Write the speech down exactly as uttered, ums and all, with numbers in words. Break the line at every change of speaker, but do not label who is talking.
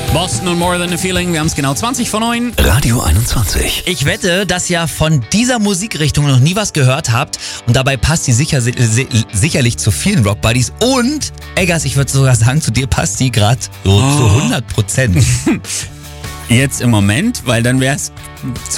Boston und More Than a Feeling, wir haben es genau zwanzig vor neun.
Radio einundzwanzig.
Ich wette, dass ihr von dieser Musikrichtung noch nie was gehört habt und dabei passt die sicher, si sicherlich zu vielen Rockbuddies und, Eggers, ich würde sogar sagen, zu dir passt die gerade so oh. zu hundert Prozent.
Jetzt im Moment, weil dann wäre es